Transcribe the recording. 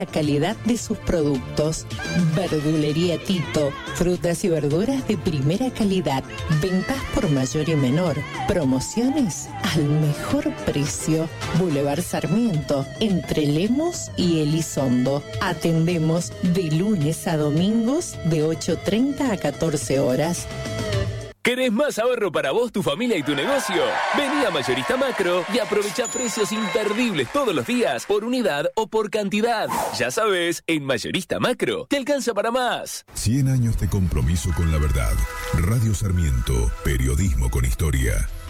la calidad de sus productos. Verdulería Tito, frutas y verduras de primera calidad, ventas por mayor y menor, promociones al mejor precio. Boulevard Sarmiento, entre Lemos y Elizondo. Atendemos de lunes a domingos de 8:30 a 14 horas. ¿Querés más ahorro para vos, tu familia y tu negocio? Vení a Mayorista Macro y aprovecha precios imperdibles todos los días, por unidad o por cantidad. Ya sabes, en Mayorista Macro te alcanza para más. 100 años de compromiso con la verdad. Radio Sarmiento, periodismo con historia.